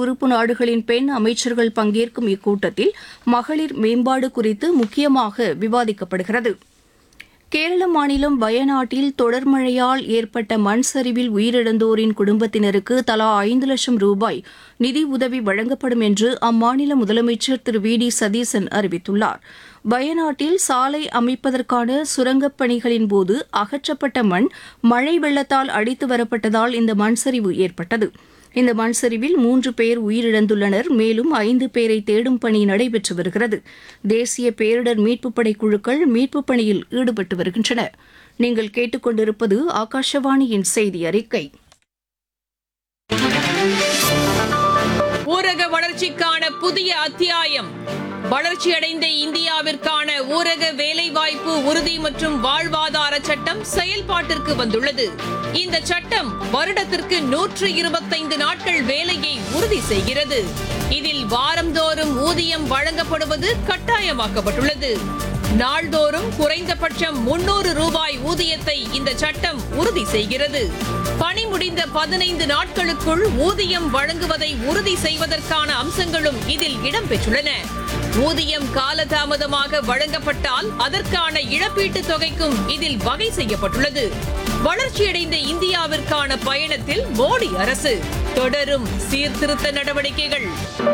உறுப்பு நாடுகளின் பெண் அமைச்சர்கள் பங்கேற்கும் இக்கூட்டத்தில் மகளிர் மேம்பாடு குறித்து முக்கியமாக விவாதிக்கப்படுகிறது. கேரள மாநிலம் வயநாட்டில் தொடர் மழையால் ஏற்பட்ட மண் சரிவில் உயிரிழந்தோரின் குடும்பத்தினருக்கு தலா 5 லட்சம் ரூபாய் நிதி உதவி வழங்கப்படும் என்று அம்மாநில முதலமைச்சர் திரு வி.டி. சதீசன் அறிவித்துள்ளார். வயநாட்டில் சாலை அமைப்பதற்கான சுரங்கப் பணிகளின் போது அகற்றப்பட்ட மண் மழை வெள்ளத்தால் அடித்து வரப்பட்டதால் இந்த மண் சரிவு ஏற்பட்டது. இந்த மண் சரிவில் 3 பேர் உயிரிழந்துள்ளனர். மேலும் 5 பேரை தேடும் பணி நடைபெற்று வருகிறது. தேசிய பேரிடர் மீட்புப் படை குழுக்கள் மீட்புப் பணியில் ஈடுபட்டு வருகின்றன. நீங்கள் கேட்டுக்கொண்டிருப்பது ஆகாஷவாணியின் செய்தி அறிக்கை. ஊரக வளர்ச்சிக்கான புதிய அத்தியாயம். வளர்ச்சியடைந்த இந்தியாவிற்கான ஊரக வேலைவாய்ப்பு உறுதி மற்றும் வாழ்வாதார சட்டம் செயல்பாட்டிற்கு வந்துள்ளது. இந்த சட்டம் வருடத்திற்கு 125 நாட்கள் வேலையை உறுதி செய்கிறது. இதில் வாரந்தோறும் ஊதியம் வழங்கப்படுவது கட்டாயமாக்கப்பட்டுள்ளது. நாள்தோறும் குறைந்தபட்சம் 300 ரூபாய் ஊதியத்தை இந்த சட்டம் உறுதி செய்கிறது. பணி முடிந்த 15 நாட்களுக்குள் ஊதியம் வழங்குவதை உறுதி செய்வதற்கான அம்சங்களும் இதில் இடம்பெற்றுள்ளன. ஊதியம் காலதாமதமாக வழங்கப்பட்டால் அதற்கான இழப்பீட்டுத் தொகைக்கும் இதில் வகை செய்யப்பட்டுள்ளது. வளர்ச்சியடைந்த இந்தியாவிற்கான பயணத்தில் மோடி அரசு தொடரும் சீர்திருத்த நடவடிக்கைகள்.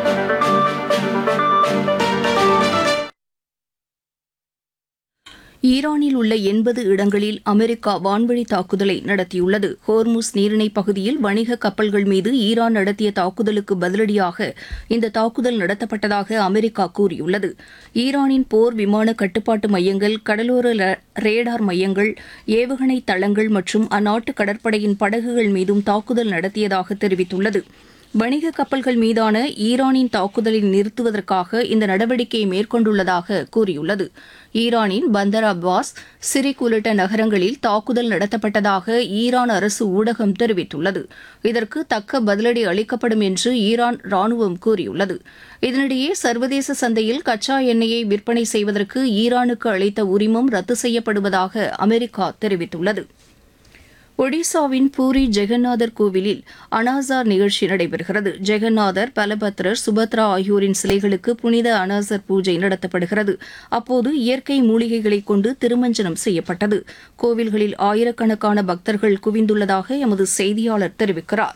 ஈரானில் உள்ள 80 இடங்களில் அமெரிக்கா வான்வழி தாக்குதலை நடத்தியுள்ளது. ஹோர்முஸ் நீரிணை பகுதியில் வணிக கப்பல்கள் மீது ஈரான் நடத்திய தாக்குதலுக்கு பதிலடியாக இந்த தாக்குதல் நடத்தப்பட்டதாக அமெரிக்கா கூறியுள்ளது. ஈரானின் போர் விமான கட்டுப்பாட்டு மையங்கள், கடலோர ரேடார் மையங்கள், ஏவுகணை தளங்கள் மற்றும் அந்நாட்டு கடற்படையின் படகுகள் மீதும் தாக்குதல் நடத்தியதாக தெரிவித்துள்ளது. வணிக கப்பல்கள் மீதான ஈரானின் தாக்குதலை நிறுத்துவதற்காக இந்த நடவடிக்கையை மேற்கொண்டுள்ளதாக கூறியுள்ளது. ஈரானின் பந்தர் அப்பாஸ், சிரிக் உள்ளிட்ட நகரங்களில் தாக்குதல் நடத்தப்பட்டதாக ஈரான் அரசு ஊடகம் தெரிவித்துள்ளது. இதற்கு தக்க பதிலடி அளிக்கப்படும் என்று ஈரான் ராணுவம் கூறியுள்ளது. இதனிடையே சர்வதேச சந்தையில் கச்சா எண்ணெயை விற்பனை செய்வதற்கு ஈரானுக்கு அளித்த உரிமம் ரத்து செய்யப்படுவதாக அமெரிக்கா தெரிவித்துள்ளது. ஒடிசாவின் பூரி ஜெகநாதர் கோவிலில் அனாசார் நிகழ்ச்சி நடைபெறுகிறது. ஜெகநாதர், பலபத்ரர், சுபத்ரா ஆகியோரின் சிலைகளுக்கு புனித அனாசர் பூஜை நடத்தப்படுகிறது. அப்போது இயற்கை மூலிகைகளை கொண்டு திருமஞ்சனம் செய்யப்பட்டது. கோவில்களில் ஆயிரக்கணக்கான பக்தர்கள் குவிந்துள்ளதாக எமது செய்தியாளர் தெரிவிக்கிறார்.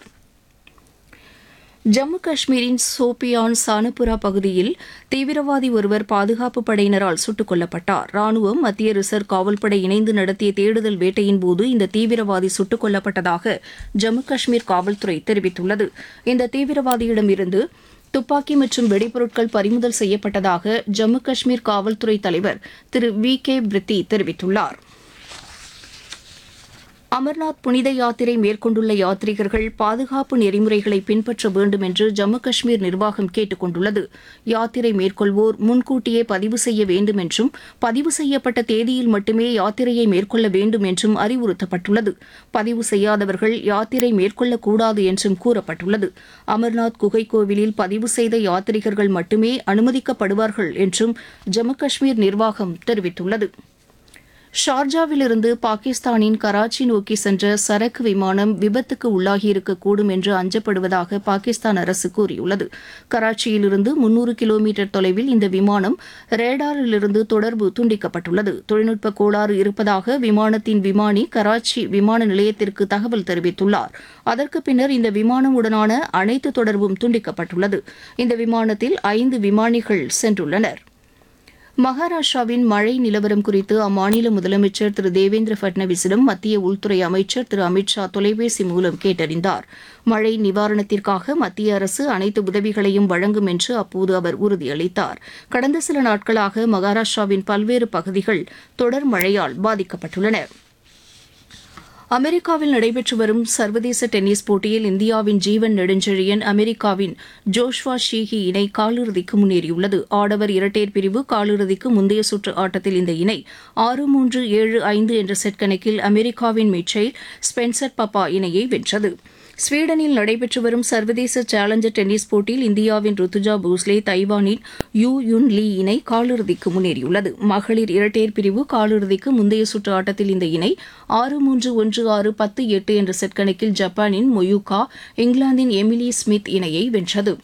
ஜம்மு காஷ்மீரின் சோபியான் சானபுரா பகுதியில் தீவிரவாதி ஒருவர் பாதுகாப்பு படையினரால் சுட்டுக் கொல்லப்பட்டார். ராணுவம், மத்திய ரிசர்வ் காவல்படை இணைந்து நடத்திய தேடுதல் வேட்டையின்போது இந்த தீவிரவாதி சுட்டுக் கொல்லப்பட்டதாக ஜம்மு காஷ்மீர் காவல்துறை தெரிவித்துள்ளது. இந்த தீவிரவாதியிடமிருந்து துப்பாக்கி மற்றும் வெடிபொருட்கள் பறிமுதல் செய்யப்பட்டதாக ஜம்மு காஷ்மீர் காவல்துறை தலைவர் திரு வி.கே. பிரித்தி தெரிவித்துள்ளார். அமர்நாத் புனித யாத்திரை மேற்கொண்டுள்ள யாத்ரீகர்கள் பாதுகாப்பு நெறிமுறைகளை பின்பற்ற வேண்டும் என்று ஜம்மு காஷ்மீர் நிர்வாகம் கேட்டுக் கொண்டுள்ளது. யாத்திரை மேற்கொள்வோர் முன்கூட்டியே பதிவு செய்ய வேண்டும் என்றும், பதிவு செய்யப்பட்ட தேதியில் மட்டுமே யாத்திரையை மேற்கொள்ள வேண்டும் என்றும் அறிவுறுத்தப்பட்டுள்ளது. பதிவு செய்யாதவர்கள் யாத்திரை மேற்கொள்ளக்கூடாது என்றும் கூறப்பட்டுள்ளது. அமர்நாத் குகை கோவிலில் பதிவு செய்த யாத்ரீகர்கள் மட்டுமே அனுமதிக்கப்படுவார்கள் என்றும் ஜம்மு காஷ்மீர் நிர்வாகம் தெரிவித்துள்ளது. ஷார்ஜாவிலிருந்து பாகிஸ்தானின் கராச்சி நோக்கி சென்ற சரக்கு விமானம் விபத்துக்கு உள்ளாகியிருக்கக்கூடும் என்று அஞ்சப்படுவதாக பாகிஸ்தான் அரசு கூறியுள்ளது. கராச்சியிலிருந்து 300 கிலோமீட்டர் தொலைவில் இந்த விமானம் ரேடாரிலிருந்து தொடர்பு துண்டிக்கப்பட்டுள்ளது. தொழில்நுட்ப கோளாறு இருப்பதாக விமானத்தின் விமானி கராச்சி விமான நிலையத்திற்கு தகவல் தெரிவித்துள்ளார். அதற்கு பின்னர் இந்த விமானம் உடனான அனைத்து தொடர்பும் துண்டிக்கப்பட்டுள்ளது. இந்த விமானத்தில் 5 விமானிகள் சென்றுள்ளனர். மகாராஷ்டிராவின் மழை நிலவரம் குறித்து அம்மாநில முதலமைச்சர் திரு தேவேந்திர பட்னவிஸிடம் மத்திய உள்துறை அமைச்சர் திரு அமித்ஷா தொலைபேசி மூலம் கேட்டறிந்தார். மழை நிவாரணத்திற்காக மத்திய அரசு அனைத்து உதவிகளையும் வழங்கும் என்று அப்போது அவர் உறுதியளித்தார். கடந்த சில நாட்களாக மகாராஷ்டிராவின் பல்வேறு பகுதிகள் தொடர் மழையால் பாதிக்கப்பட்டுள்ளன. அமெரிக்காவில் நடைபெற்று வரும் சர்வதேச டென்னிஸ் போட்டியில் இந்தியாவின் ஜீவன் நெடுஞ்செழியன், அமெரிக்காவின் ஜோஷ்வா ஷீஹி இணை காலிறுதிக்கு முன்னேறியுள்ளது. ஆடவர் இரட்டையர் பிரிவு காலிறுதிக்கு முந்தைய சுற்று ஆட்டத்தில் இந்த இணை 6-3, 7-5 என்ற செட் கணக்கில் அமெரிக்காவின் மிச்சைல் ஸ்பென்சர் பப்பா இணையை வென்றது. ஸ்வீடனில் நடைபெற்று வரும் சர்வதேச சேலஞ்சர் டென்னிஸ் போட்டியில் இந்தியாவின் ருத்துஜா போஸ்லே, தைவானின் யூ யுன் லீ இணை காலிறுதிக்கு முன்னேறியுள்ளது. மகளிர் இரட்டையர் பிரிவு காலிறுதிக்கு முந்தைய சுற்று ஆட்டத்தில் இந்த இணை 6-3, 1-6, 10-8 என்ற செட் கணக்கில் ஜப்பானின் மொயூகா, இங்கிலாந்தின் எமிலி ஸ்மித் இணையை வென்றது.